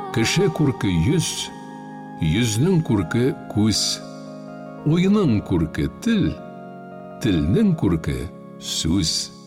Кеше күрке йөз, йөзнең күрке күз, уйның күрке тел, телнең күрке сүз.